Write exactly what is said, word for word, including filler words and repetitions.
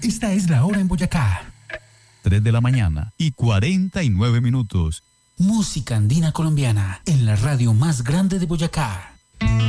Esta es la hora en Boyacá. tres de la mañana y cuarenta y nueve minutos. Música andina colombiana en la radio más grande de Boyacá.